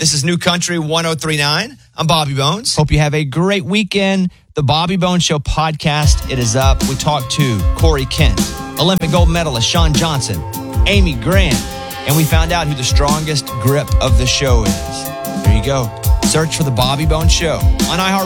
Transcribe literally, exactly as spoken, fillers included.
This is New Country one oh three point nine. I'm Bobby Bones. Hope you have a great weekend. The Bobby Bones Show podcast, it is up. We talked to Corey Kent, Olympic gold medalist Shawn Johnson, Amy Grant, and we found out who the strongest grip of the show is. There you go. Search for The Bobby Bones Show on iHeart.